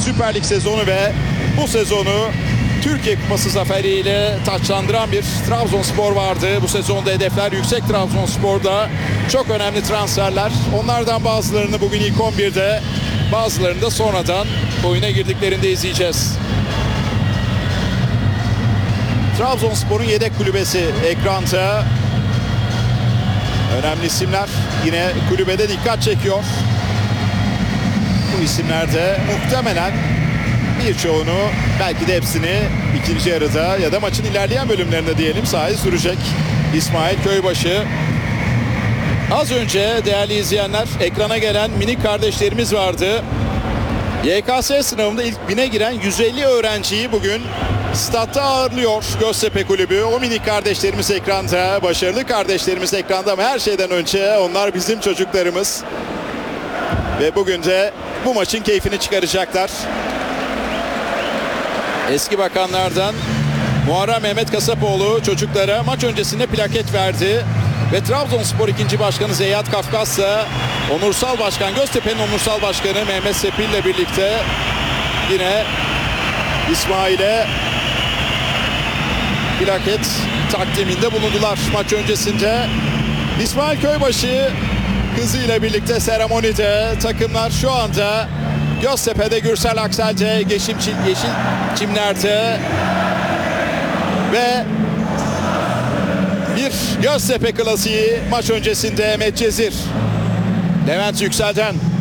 Süper Lig sezonu ve bu sezonu Türkiye Kupası zaferiyle taçlandıran bir Trabzonspor vardı. Bu sezonda hedefler yüksek Trabzonspor'da. Çok önemli transferler. Onlardan bazılarını bugün ilk 11'de, bazılarını da sonradan oyuna girdiklerinde izleyeceğiz. Trabzonspor'un yedek kulübesi ekranda. Önemli isimler yine kulübede dikkat çekiyor. Bu isimler de muhtemelen birçoğunu, belki de hepsini ikinci yarıda ya da maçın ilerleyen bölümlerinde diyelim sahaya sürecek İsmail Köybaşı. Az önce değerli izleyenler ekrana gelen minik kardeşlerimiz vardı. YKS sınavında ilk 1000'e giren 150 öğrenciyi bugün statta ağırlıyor Göztepe Kulübü. O minik kardeşlerimiz ekranda, başarılı kardeşlerimiz ekranda ama her şeyden önce onlar bizim çocuklarımız. Ve bugün de bu maçın keyfini çıkaracaklar. Eski bakanlardan Muharrem Mehmet Kasapoğlu çocuklara maç öncesinde plaket verdi. Ve Trabzonspor 2. Başkanı Zeyyat Kafkas'la Onursal Başkan, Göztepe'nin Onursal Başkanı Mehmet Sepil ile birlikte yine İsmail'e plaket takdiminde bulundular maç öncesinde. İsmail Köybaşı kızıyla birlikte seremonide. Takımlar şu anda Göztepe'de, Gürsel Aksel'de, Yeşil Çimler'de ve bir Göztepe klasiği maç öncesinde Medcezir. Levent Yüksel'den